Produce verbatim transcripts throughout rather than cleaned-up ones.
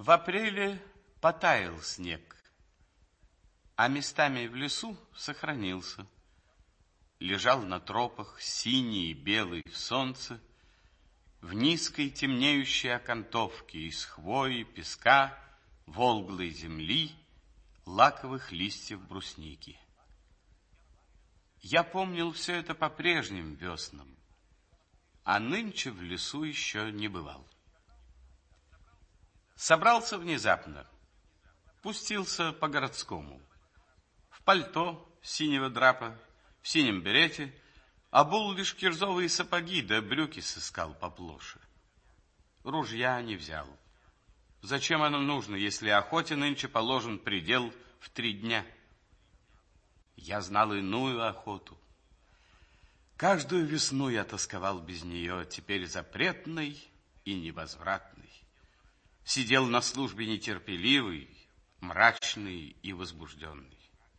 В апреле потаял снег, а местами в лесу сохранился. Лежал на тропах синий и белый в солнце, в низкой темнеющей окантовке из хвои, песка, волглой земли, лаковых листьев брусники. Я помнил все это по прежним веснам, а нынче в лесу еще не бывал. Собрался внезапно, пустился по-городскому, в пальто синего драпа, в синем берете, обул лишь кирзовые сапоги, да брюки сыскал поплоше. Ружья не взял. Зачем оно нужно, если охоте нынче положен предел в три дня? Я знал иную охоту. Каждую весну я тосковал без нее, теперь запретной и невозвратной. Сидел на службе нетерпеливый, мрачный и возбужденный.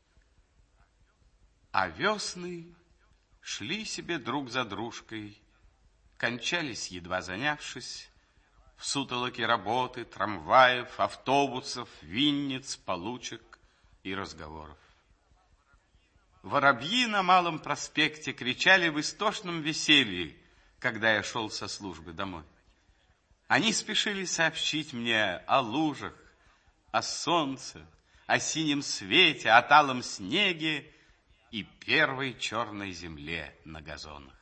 А весны шли себе друг за дружкой, кончались, едва занявшись, в сутолоке работы, трамваев, автобусов, винниц, получек и разговоров. Воробьи на Малом проспекте кричали в истошном веселье, когда я шел со службы домой. Они спешили сообщить мне о лужах, о солнце, о синем свете, о талом снеге и первой черной земле на газонах.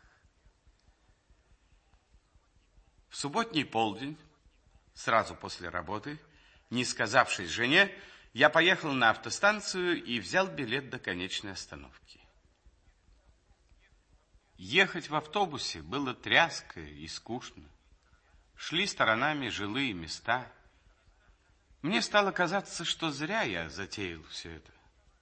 В субботний полдень, сразу после работы, не сказавшись жене, я поехал на автостанцию и взял билет до конечной остановки. Ехать в автобусе было тряско и скучно. Шли сторонами жилые места. Мне стало казаться, что зря я затеял все это.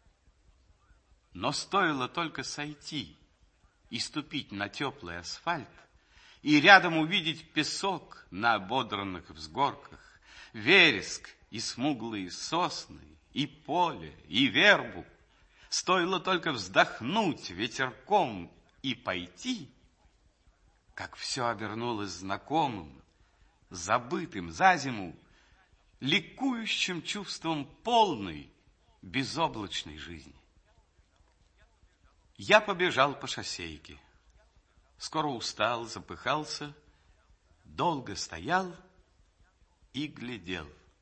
Но стоило только сойти и ступить на теплый асфальт, и рядом увидеть песок на ободранных взгорках, вереск и смуглые сосны, и поле, и вербу. Стоило только вздохнуть ветерком и пойти, как все обернулось знакомым, забытым за зиму, ликующим чувством полной, безоблачной жизни. Я побежал по шоссейке. Скоро устал, запыхался, долго стоял и глядел.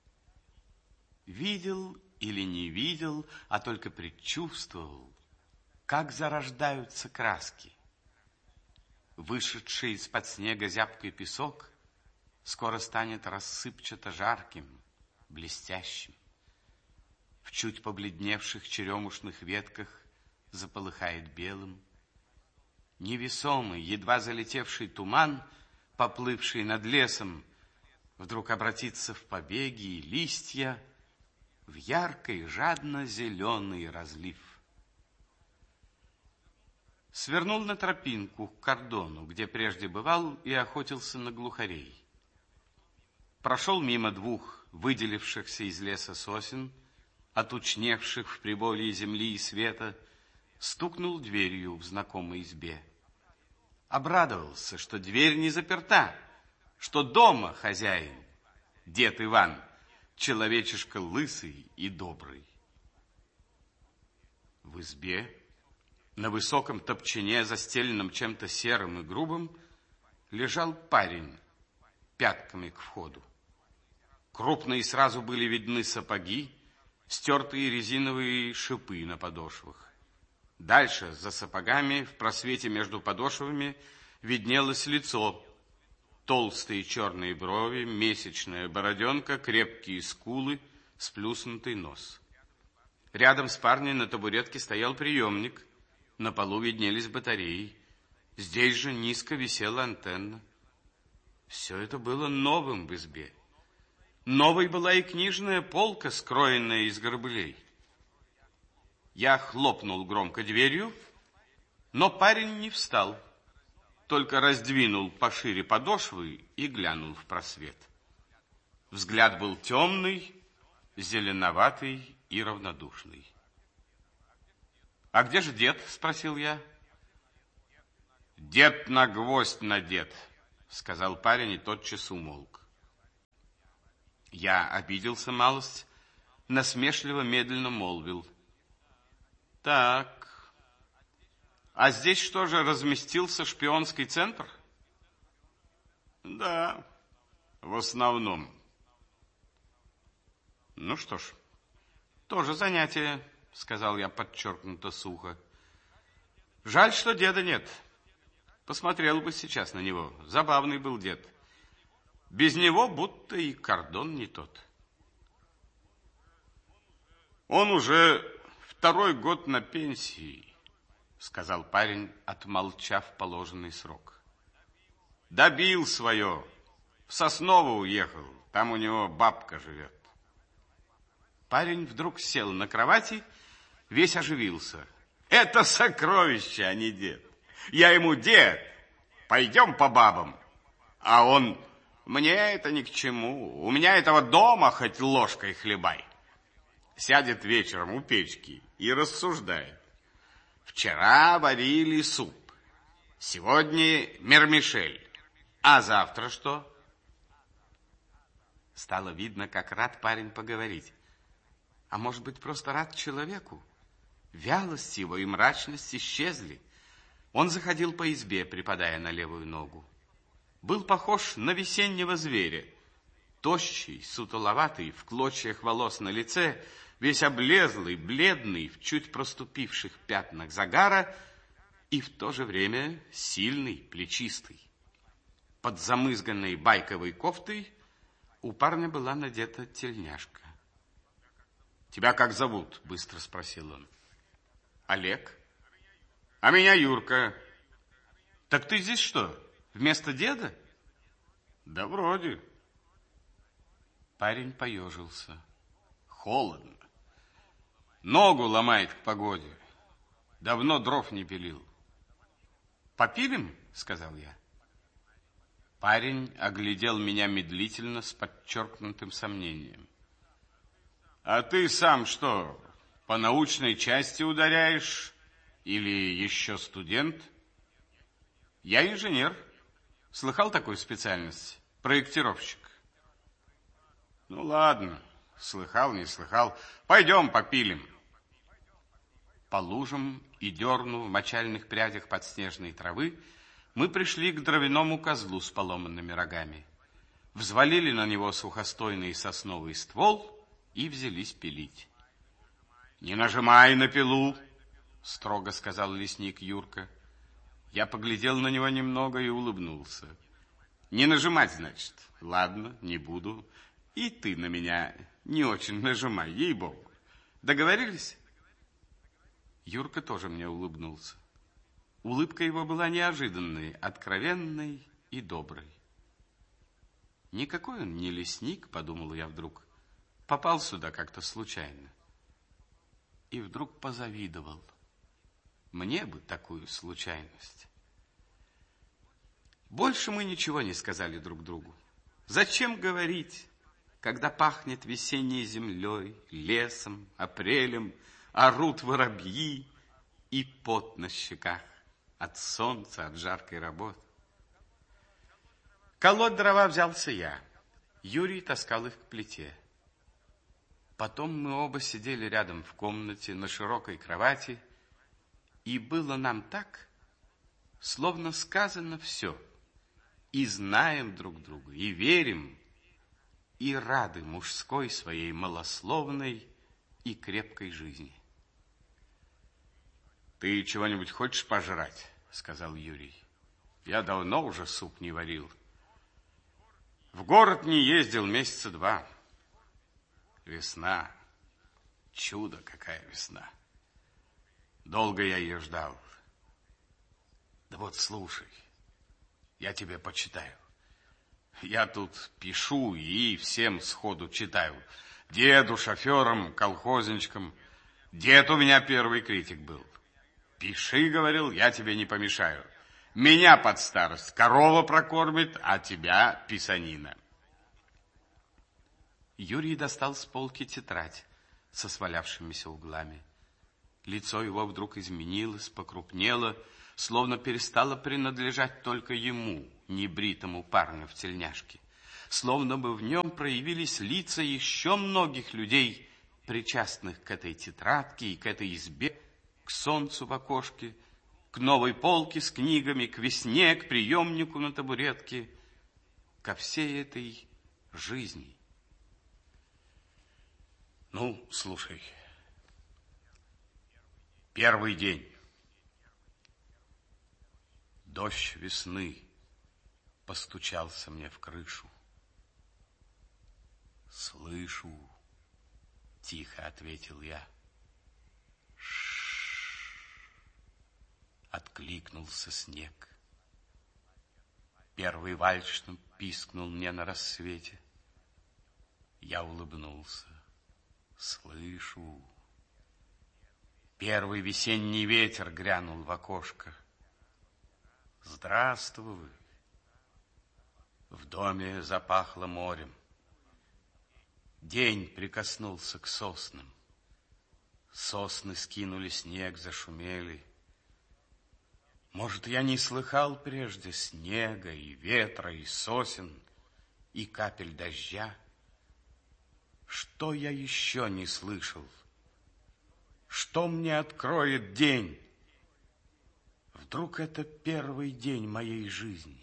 Видел или не видел, а только предчувствовал, как зарождаются краски. Вышедший из-под снега зябкий песок скоро станет рассыпчато жарким, блестящим. В чуть побледневших черемушных ветках заполыхает белым. Невесомый, едва залетевший туман, поплывший над лесом, вдруг обратится в побеги и листья, в яркий, жадно-зеленый разлив. Свернул на тропинку к кордону, где прежде бывал и охотился на глухарей. Прошел мимо двух выделившихся из леса сосен, отучневших в приболье земли и света, стукнул дверью в знакомой избе. Обрадовался, что дверь не заперта, что дома хозяин, дед Иван, человечишка лысый и добрый. В избе, на высоком топчине, застеленном чем-то серым и грубым, лежал парень пятками к входу. Крупные сразу были видны сапоги, стертые резиновые шипы на подошвах. Дальше, за сапогами, в просвете между подошвами, виднелось лицо. Толстые черные брови, месячная бороденка, крепкие скулы, сплюснутый нос. Рядом с парнем на табуретке стоял приемник. На полу виднелись батареи. Здесь же низко висела антенна. Все это было новым в избе. Новой была и книжная полка, скроенная из горбылей. Я хлопнул громко дверью, но парень не встал, только раздвинул пошире подошвы и глянул в просвет. Взгляд был темный, зеленоватый и равнодушный. «А где же дед?» — спросил я. «Дед на гвоздь надет», — сказал парень и тотчас умолк. Я обиделся малость, насмешливо медленно молвил. Так, а здесь что же, разместился шпионский центр? Да, в основном. Ну что ж, тоже занятие, сказал я подчеркнуто сухо. Жаль, что деда нет. Посмотрел бы сейчас на него. Забавный был дед. Без него будто и кордон не тот. Он уже второй год на пенсии, сказал парень, отмолчав положенный срок. Добил свое. В Сосново уехал. Там у него бабка живет. Парень вдруг сел на кровати, весь оживился. Это сокровище, а не дед. Я ему: дед, пойдем по бабам. А он: мне это ни к чему. У меня этого дома хоть ложкой хлебай. Сядет вечером у печки и рассуждает. Вчера варили суп, сегодня мермишель, а завтра что? Стало видно, как рад парень поговорить. А может быть, просто рад человеку? Вялость его и мрачность исчезли. Он заходил по избе, припадая на левую ногу. Был похож на весеннего зверя. Тощий, сутуловатый, в клочьях волос на лице, весь облезлый, бледный, в чуть проступивших пятнах загара и в то же время сильный, плечистый. Под замызганной байковой кофтой у парня была надета тельняшка. «Тебя как зовут?» — быстро спросил он. «Олег». «А меня Юрка». «Так ты здесь что, вместо деда?» «Да вроде». Парень поежился. Холодно. Ногу ломает к погоде. Давно дров не пилил. «Попилим?» — сказал я. Парень оглядел меня медлительно с подчеркнутым сомнением. «А ты сам что, по научной части ударяешь? Или еще студент?» «Я инженер. Слыхал такую специальность? Проектировщик». «Ну ладно, слыхал, не слыхал. Пойдем попилим». По лужам и дерну в мочальных прядях подснежной травы мы пришли к дровяному козлу с поломанными рогами, взвалили на него сухостойный сосновый ствол и взялись пилить. «Не нажимай на пилу», — строго сказал лесник Юрка. Я поглядел на него немного и улыбнулся. «Не нажимать, значит? Ладно, не буду. И ты на меня не очень нажимай, ей-богу. Договорились?» Юрка тоже мне улыбнулся. Улыбка его была неожиданной, откровенной и доброй. Никакой он не лесник, подумал я вдруг. Попал сюда как-то случайно. И вдруг позавидовал. Мне бы такую случайность. Больше мы ничего не сказали друг другу. Зачем говорить, когда пахнет весенней землей, лесом, апрелем, орут воробьи и пот на щеках от солнца, от жаркой работы. Колоть дрова взялся я. Юрий таскал их к плите. Потом мы оба сидели рядом в комнате на широкой кровати, и было нам так, словно сказано все, и знаем друг друга, и верим, и рады мужской своей малословной и крепкой жизни. «Ты чего-нибудь хочешь пожрать?» — сказал Юрий. «Я давно уже суп не варил. В город не ездил месяца два. Весна. Чудо, какая весна. Долго я ее ждал. Да вот слушай, я тебе почитаю. Я тут пишу и всем сходу читаю. Деду, шоферам, колхозничкам. Дед у меня первый критик был. Пиши, говорил, я тебе не помешаю. Меня под старость корова прокормит, а тебя писанина». Юрий достал с полки тетрадь со свалявшимися углами. Лицо его вдруг изменилось, покрупнело, словно перестало принадлежать только ему, небритому парню в тельняшке. словно бы в нем проявились лица еще многих людей, причастных к этой тетрадке и к этой избе, к солнцу в окошке, к новой полке с книгами, к весне, к приемнику на табуретке, ко всей этой жизни. Ну, слушай, первый день. Дождь весны постучался мне в крышу. Слышу, тихо ответил я. Ш-ш-ш. Откликнулся снег. Первый вальс пискнул мне на рассвете. Я улыбнулся. Слышу. Первый весенний ветер грянул в окошко. Здравствуй. В доме запахло морем. День прикоснулся к соснам. Сосны скинули снег, зашумели. Может, я не слыхал прежде снега и ветра, и сосен, и капель дождя? Что я еще не слышал? Что мне откроет день? Вдруг это первый день моей жизни?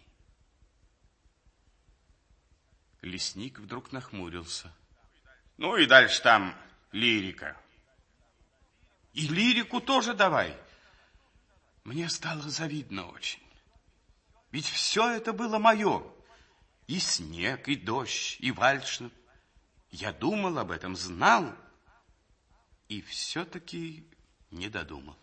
Лесник вдруг нахмурился. Ну и дальше там лирика. И лирику тоже давай. Мне стало завидно очень. Ведь все это было мое. И снег, и дождь, и вальшнеп. Я думал об этом, знал. И все-таки не додумал.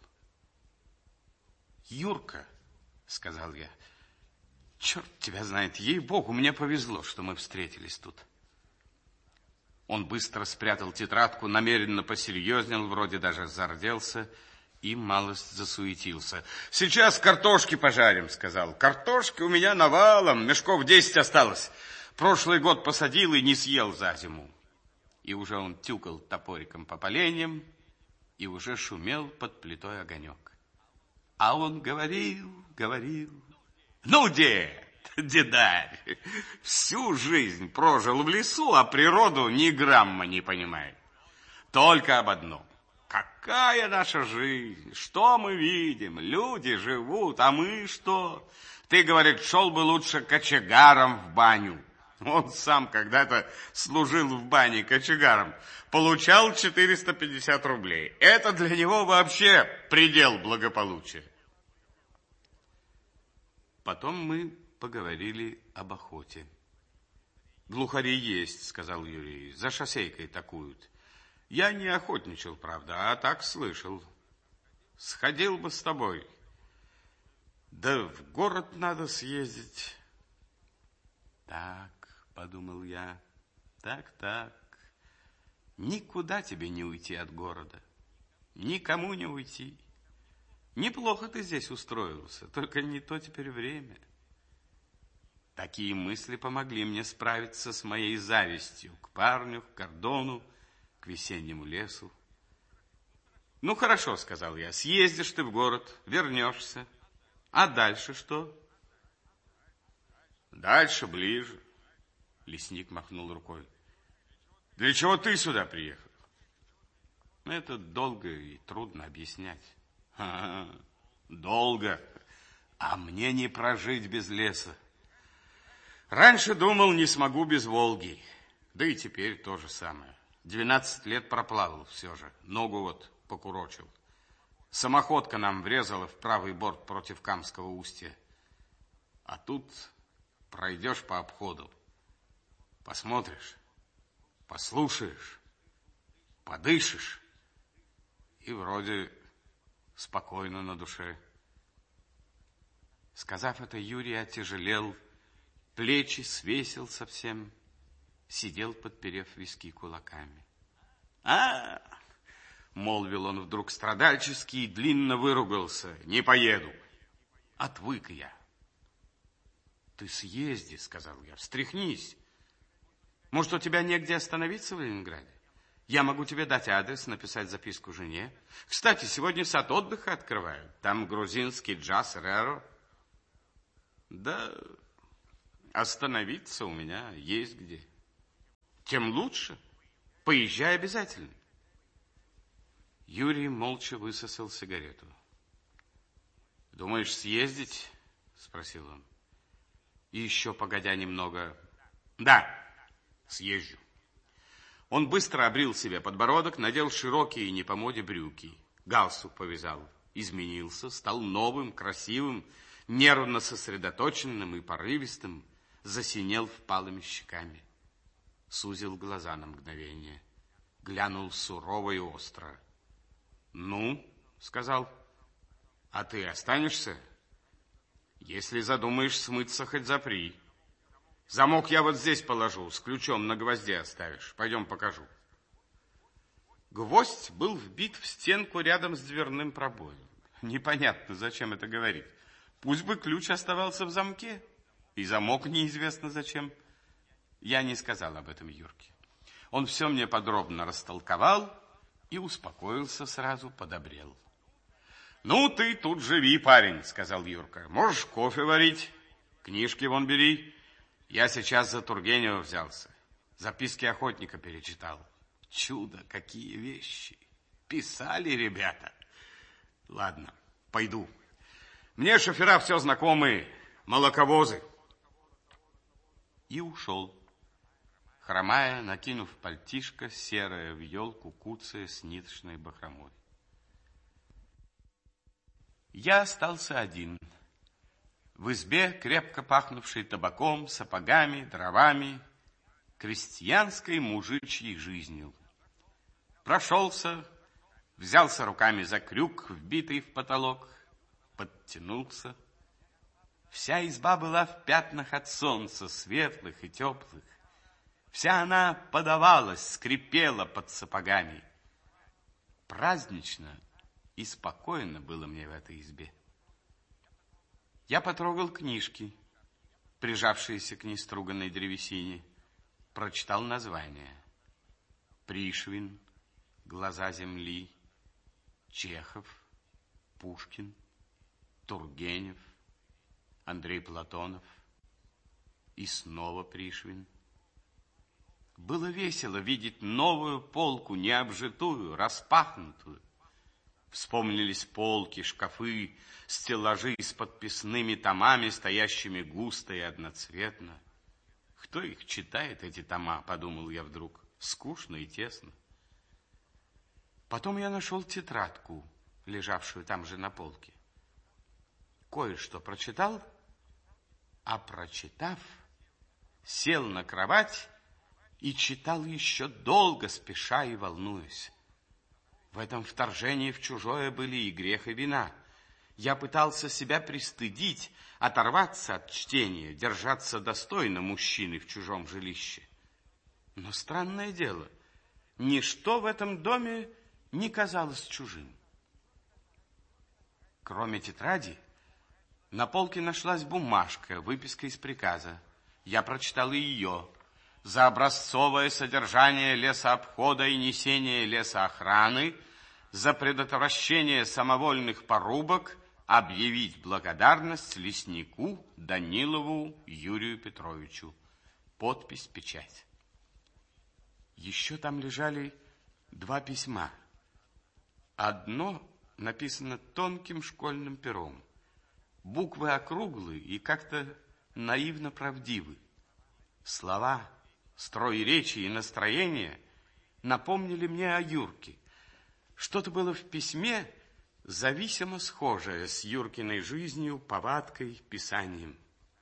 Юрка, сказал я, черт тебя знает, ей-богу, мне повезло, что мы встретились тут. Он быстро спрятал тетрадку, намеренно посерьезнел, вроде даже зарделся и малость засуетился. Сейчас картошки пожарим, сказал. Картошки у меня навалом, мешков десять осталось. Прошлый год посадил и не съел за зиму. И уже он тюкал топориком по поленьям, и уже шумел под плитой огонек. А он говорил, говорил. Ну, дед, дедарь, всю жизнь прожил в лесу, а природу ни грамма не понимает. Только об одном. Какая наша жизнь? Что мы видим? Люди живут, а мы что? Ты, говорит, шел бы лучше кочегаром в баню. Он сам когда-то служил в бане кочегаром. Получал четыреста пятьдесят рублей. Это для него вообще предел благополучия. Потом мы поговорили об охоте. Глухари есть, сказал Юрий, за шосейкой такуют. Я не охотничал, правда, а так слышал. Сходил бы с тобой. Да в город надо съездить. Так, подумал я, так, так. Никуда тебе не уйти от города. Никому не уйти. Неплохо ты здесь устроился, только не то теперь время. Такие мысли помогли мне справиться с моей завистью к парню, к кордону, к весеннему лесу. Ну, хорошо, сказал я, съездишь ты в город, вернешься. А дальше что? Дальше ближе. Лесник махнул рукой. Для чего ты сюда приехал? Это долго и трудно объяснять. А, долго. А мне не прожить без леса. Раньше думал, не смогу без Волги. Да и теперь то же самое. Двенадцать лет проплавал все же. Ногу вот покурочил. Самоходка нам врезала в правый борт против Камского устья. А тут пройдешь по обходу. Посмотришь, послушаешь, подышишь. И вроде спокойно на душе. Сказав это, Юрий отяжелел, плечи свесил совсем, сидел, подперев виски кулаками. А, молвил он вдруг страдальчески и длинно выругался. Не поеду. Отвык я. Ты съезди, сказал я, встряхнись. Может, у тебя негде остановиться в Ленинграде? Я могу тебе дать адрес, написать записку жене. Кстати, сегодня сад отдыха открывают. Там грузинский джаз, реро. Да Остановиться у меня есть где. Тем лучше. Поезжай обязательно. Юрий молча высосал сигарету. Думаешь, съездить? Спросил он. И еще погодя немного. Да, съезжу. Он быстро обрил себе подбородок, надел широкие не по моде брюки, галстук повязал, изменился, стал новым, красивым, нервно сосредоточенным и порывистым, засинел впалыми щеками. Сузил глаза на мгновение, глянул сурово и остро. Ну, сказал, а ты останешься? Если задумаешь смыться, хоть запри. Замок я вот здесь положу, с ключом на гвозде оставишь. Пойдем покажу. Гвоздь был вбит в стенку рядом с дверным пробоем. Непонятно, зачем это говорить. Пусть бы ключ оставался в замке, и замок неизвестно зачем. Я не сказал об этом Юрке. Он все мне подробно растолковал и успокоился сразу, подобрел. Ну, ты тут живи, парень, сказал Юрка. Можешь кофе варить, книжки вон бери. Я сейчас за Тургенева взялся. Записки охотника перечитал. Чудо, какие вещи. Писали ребята. Ладно, пойду. Мне шофера все знакомые, молоковозы. И ушел, хромая, накинув пальтишко серое в елку, куцая с ниточной бахромой. Я остался один. В избе, крепко пахнувшей табаком, сапогами, дровами, крестьянской мужичьей жизнью. Прошелся, взялся руками за крюк, вбитый в потолок, подтянулся. Вся изба была в пятнах от солнца, светлых и теплых. Вся она подавалась, скрипела под сапогами. Празднично и спокойно было мне в этой избе. Я потрогал книжки, прижавшиеся к неструганной древесине, прочитал названия. Пришвин, «Глаза земли», Чехов, Пушкин, Тургенев, Андрей Платонов и снова Пришвин. Было весело видеть новую полку, необжитую, распахнутую. Вспомнились полки, шкафы, стеллажи с подписными томами, стоящими густо и одноцветно. Кто их читает, эти тома, подумал я вдруг, скучно и тесно. Потом я нашел тетрадку, лежавшую там же на полке. Кое-что прочитал, а прочитав, сел на кровать и читал еще долго, спеша и волнуясь. В этом вторжении в чужое были и грех, и вина. Я пытался себя пристыдить, оторваться от чтения, держаться достойно мужчины в чужом жилище. Но странное дело, ничто в этом доме не казалось чужим. Кроме тетради, на полке нашлась бумажка, выписка из приказа. Я прочитал и ее. За образцовое содержание лесообхода и несение лесоохраны, за предотвращение самовольных порубок объявить благодарность леснику Данилову Юрию Петровичу. Подпись, печать. Еще там лежали два письма. Одно написано тонким школьным пером. Буквы округлые и как-то наивно правдивы. Слова, строй речи и настроение напомнили мне о Юрке. Что-то было в письме зависимо схожее с Юркиной жизнью, повадкой, писанием.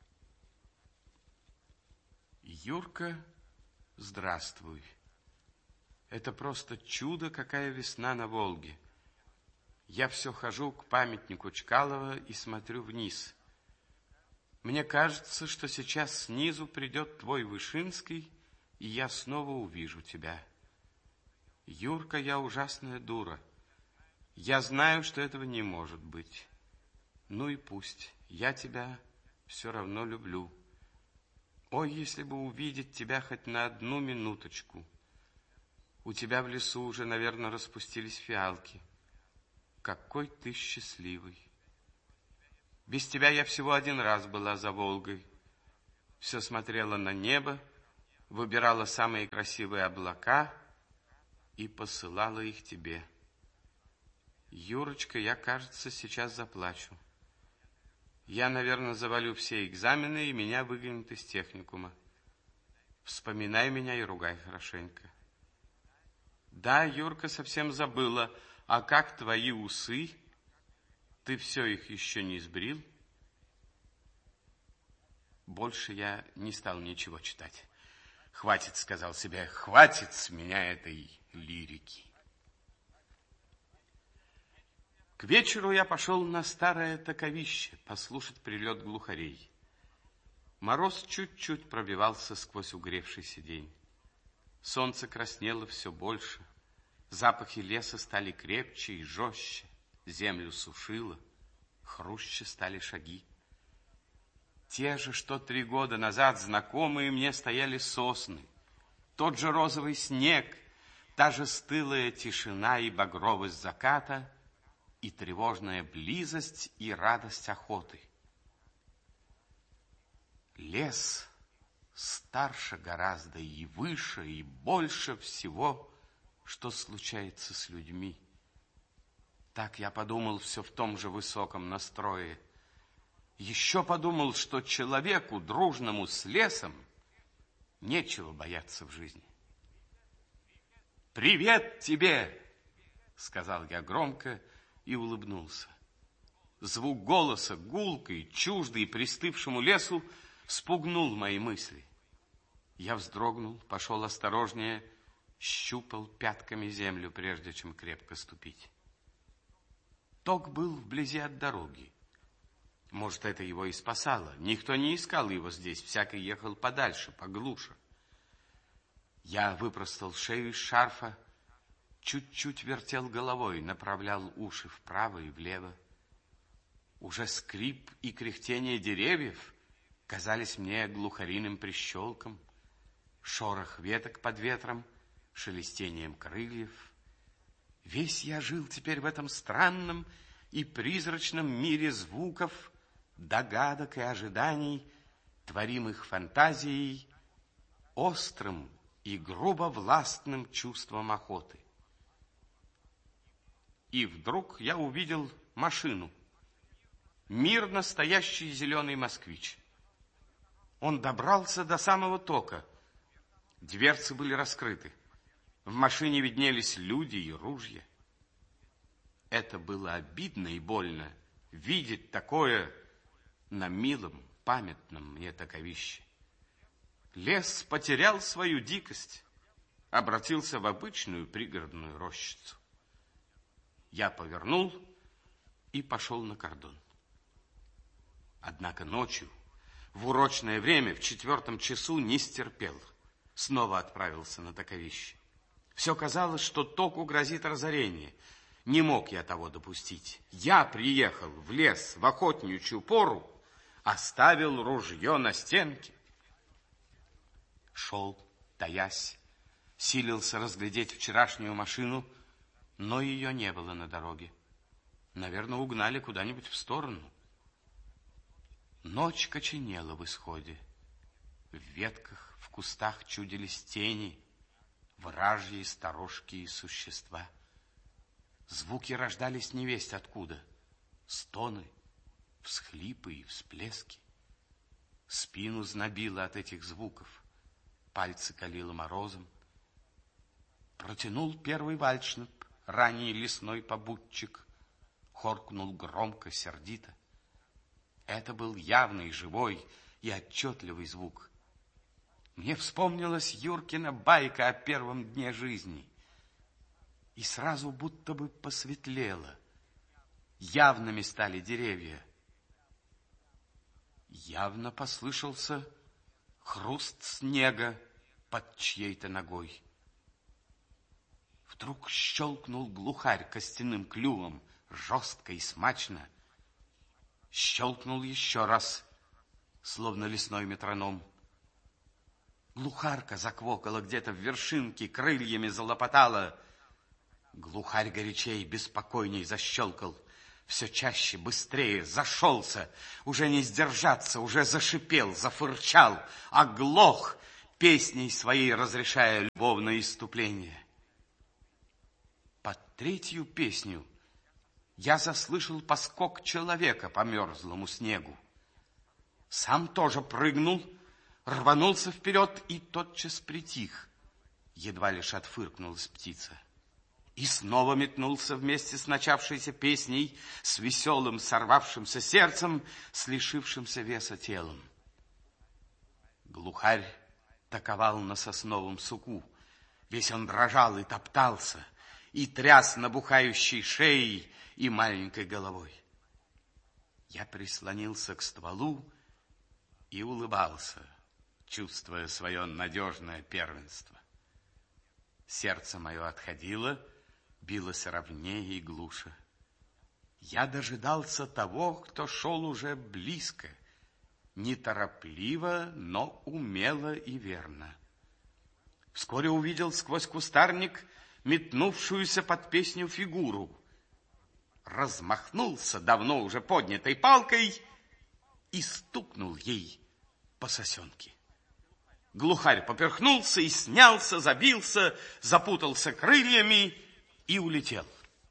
Юрка, здравствуй. Это просто чудо, какая весна на Волге. Я все хожу к памятнику Чкалова и смотрю вниз. Мне кажется, что сейчас снизу придет твой Вышинский, и я снова увижу тебя. Юрка, я ужасная дура. Я знаю, что этого не может быть. Ну и пусть, я тебя все равно люблю. Ой, если бы увидеть тебя хоть на одну минуточку. У тебя в лесу уже, наверное, распустились фиалки. Какой ты счастливый. Без тебя я всего один раз была за Волгой. все смотрела на небо, выбирала самые красивые облака и посылала их тебе. Юрочка, я, кажется, сейчас заплачу. Я, наверное, завалю все экзамены, и меня выгонят из техникума. Вспоминай меня и ругай хорошенько. Да, Юрка, совсем забыла. А как твои усы? Ты все их еще не сбрил? Больше я не стал ничего читать. Хватит, сказал себе, хватит с меня этой лирики. К вечеру я пошел на старое таковище послушать прилет глухарей. Мороз чуть-чуть пробивался сквозь угревшийся день. Солнце краснело все больше. Запахи леса стали крепче и жестче. Землю сушило. Хруще стали шаги. Те же, что три года назад знакомые мне стояли сосны. Тот же розовый снег, та же стылая тишина и багровость заката, и тревожная близость и радость охоты. Лес старше гораздо и выше, и больше всего, что случается с людьми. Так я подумал все в том же высоком настрое. Еще подумал, что человеку, дружному с лесом, нечего бояться в жизни. «Привет тебе!» — сказал я громко и улыбнулся. Звук голоса, гулкой, чуждый пристывшему лесу, спугнул мои мысли. Я вздрогнул, пошел осторожнее, щупал пятками землю, прежде чем крепко ступить. Ток был вблизи от дороги. Может, это его и спасало. Никто не искал его здесь, всякий ехал подальше, поглуше. Я выпростал шею из шарфа, чуть-чуть вертел головой, направлял уши вправо и влево. Уже скрип и кряхтение деревьев казались мне глухариным прищелком, шорох веток под ветром, шелестением крыльев. Весь я жил теперь в этом странном и призрачном мире звуков, догадок и ожиданий, творимых фантазией, острым и грубо властным чувством охоты. И вдруг я увидел машину, мирно стоящий зеленый москвич. Он добрался до самого тока. Дверцы были раскрыты. В машине виднелись люди и ружья. Это было обидно и больно, видеть такое на милом, памятном мне таковище. Лес потерял свою дикость, обратился в обычную пригородную рощицу. Я повернул и пошел на кордон. Однако ночью, в урочное время, в четвертом часу, не стерпел. Снова отправился на таковище. Все казалось, что току грозит разорение. Не мог я того допустить. Я приехал в лес в охотничью пору, оставил ружье на стенке. Шел, таясь, силился разглядеть вчерашнюю машину, но ее не было на дороге. Наверное, угнали куда-нибудь в сторону. Ночь коченела в исходе. В ветках, в кустах чудились тени, вражьи, сторожки и существа. Звуки рождались невесть откуда. Стоны, всхлипы и всплески. Спину знобило от этих звуков. Пальцы калило морозом. Протянул первый вальшнеп, ранний лесной побудчик. Хоркнул громко, сердито. Это был явный, живой и отчетливый звук. Мне вспомнилась Юркина байка о первом дне жизни. И сразу будто бы посветлело. Явными стали деревья. Явно послышался хруст снега под чьей-то ногой. Вдруг щелкнул глухарь костяным клювом, жестко и смачно. Щелкнул еще раз, словно лесной метроном. Глухарка заквокала где-то в вершинке, крыльями залопотала. Глухарь горячей, беспокойней защелкал. Все чаще, быстрее, зашелся, уже не сдержаться, уже зашипел, зафырчал, оглох, песней своей разрешая любовное исступление. Под третью песню я заслышал поскок человека по мерзлому снегу. Сам тоже прыгнул, рванулся вперед и тотчас притих. Едва лишь отфыркнулась птица. И снова метнулся вместе с начавшейся песней, с веселым сорвавшимся сердцем, с лишившимся веса телом. Глухарь таковал на сосновом суку. Весь он дрожал и топтался, и тряс набухающей шеей и маленькой головой. Я прислонился к стволу и улыбался, чувствуя свое надежное первенство. Сердце мое отходило, билось ровнее и глуше. Я дожидался того, кто шел уже близко, неторопливо, но умело и верно. Вскоре увидел сквозь кустарник метнувшуюся под песню фигуру. Размахнулся давно уже поднятой палкой и стукнул ей по сосенке. Глухарь поперхнулся и снялся, забился, запутался крыльями и улетел.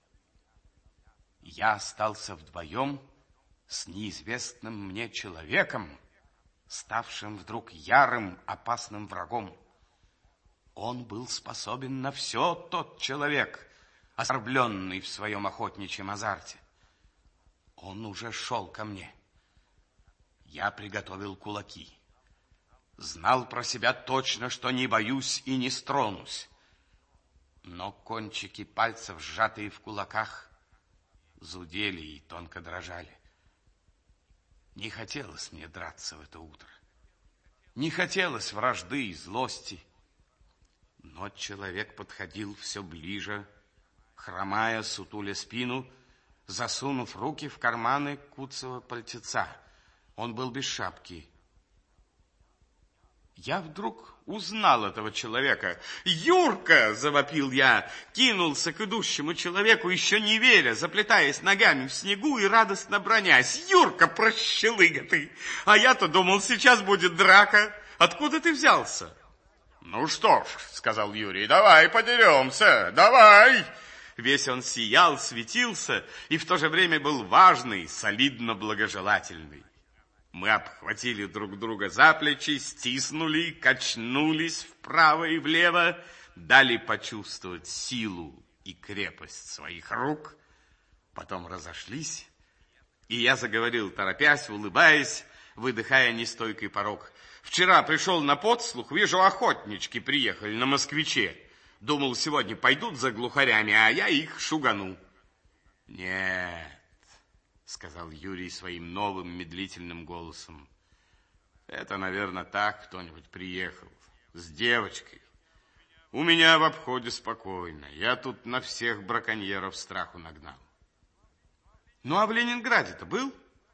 Я остался вдвоем с неизвестным мне человеком, ставшим вдруг ярым, опасным врагом. Он был способен на все, тот человек, оскорбленный в своем охотничьем азарте. Он уже шел ко мне. Я приготовил кулаки. Знал про себя точно, что не боюсь и не стронусь. Но кончики пальцев, сжатые в кулаках, зудели и тонко дрожали. Не хотелось мне драться в это утро. Не хотелось вражды и злости. Но человек подходил все ближе, хромая, сутуля спину, засунув руки в карманы куцого пальтеца. Он был без шапки. Я вдруг узнал этого человека. «Юрка!» — завопил я, кинулся к идущему человеку, еще не веря, заплетаясь ногами в снегу и радостно бронясь. «Юрка, прощелыга ты! А я-то думал, сейчас будет драка. Откуда ты взялся?» «Ну что ж, — сказал Юрий, — давай подеремся, давай!» Весь он сиял, светился и в то же время был важный, солидно благожелательный. Мы обхватили друг друга за плечи, стиснули, качнулись вправо и влево, дали почувствовать силу и крепость своих рук, потом разошлись, и я заговорил, торопясь, улыбаясь, выдыхая нестойкий порог. «Вчера пришел на подслух, вижу, охотнички приехали на москвиче. Думал, сегодня пойдут за глухарями, а я их шугану». «Нет», — сказал Юрий своим новым медлительным голосом. «Это, наверное, так кто-нибудь приехал с девочкой. У меня в обходе спокойно. Я тут на всех браконьеров страху нагнал». «Ну, а в Ленинграде-то был?»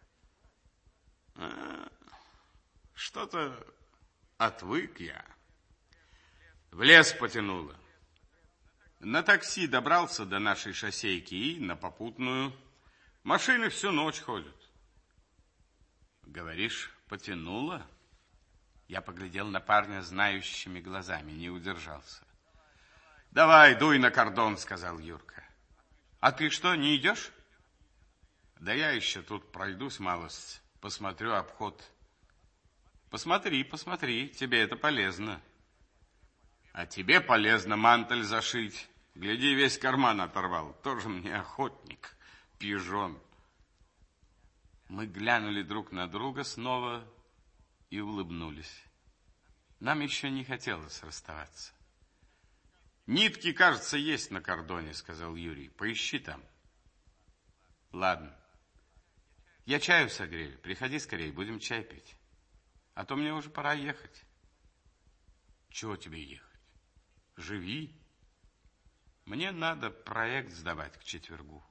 А, «Что-то отвык я. В лес потянуло. На такси добрался до нашей шоссейки и на попутную. Машины всю ночь ходят». «Говоришь, потянуло?» Я поглядел на парня знающими глазами, не удержался. «Давай, дуй на кордон», — сказал Юрка. «А ты что, не идешь?» «Да я еще тут пройдусь малость, посмотрю обход». «Посмотри, посмотри, тебе это полезно». «А тебе полезно мантель зашить. Гляди, весь карман оторвал. Тоже мне охотник, пижон». Мы глянули друг на друга снова и улыбнулись. Нам еще не хотелось расставаться. «Нитки, кажется, есть на кордоне», — сказал Юрий. «Поищи там». «Ладно. Я чаю согрею. Приходи скорее, будем чай пить. А то мне уже пора ехать». «Чего тебе ехать? Живи. Мне надо проект сдавать к четвергу».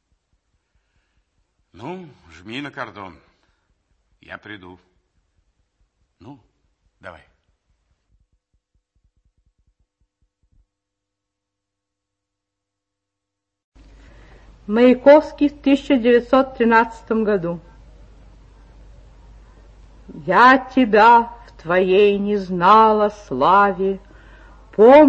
«Ну, жми на кордон. Я приду. Ну, давай». Маяковский в тысяча девятьсот тринадцатом году. Я тебя в твоей не знала славе, помню.